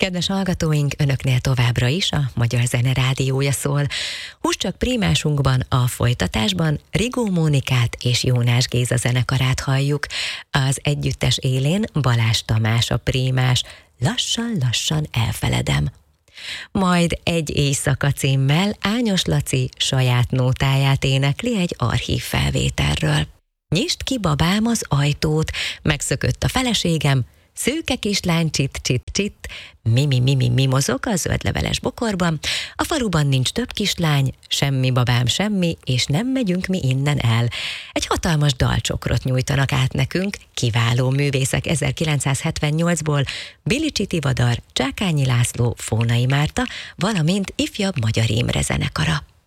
Kedves hallgatóink, önöknél továbbra is a Magyar Zene Rádiója szól. Húscsak prímásunkban a folytatásban Rigó Mónikát és Jónás Géza zenekarát halljuk. Az együttes élén Balázs Tamás a prímás, Lassan-lassan elfeledem. Majd Egy éjszaka címmel Ányos Laci saját nótáját énekli egy archív felvételről. Nyisd ki, babám, az ajtót, megszökött a feleségem, szőke kislány csit-csit-csit, mi mimozok a zöldleveles bokorban, a faluban nincs több kislány, semmi babám semmi, és nem megyünk mi innen el. Egy hatalmas dalcsokrot nyújtanak át nekünk, kiváló művészek 1978-ból, Bilicsi Tivadar, Csákányi László, Fónai Márta, valamint ifjabb Magyar Imre zenekara.